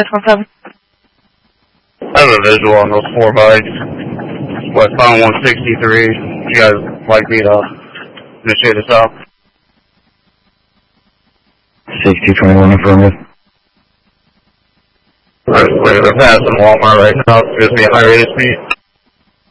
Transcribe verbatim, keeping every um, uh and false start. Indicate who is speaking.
Speaker 1: six one seven.
Speaker 2: I have a visual on those four bikes. Westbound one sixty-three. You guys like me to initiate a stop?
Speaker 3: sixty twenty-one affirmative.
Speaker 2: Alright, they're passing Walmart right now. It's going to be a high rate of speed.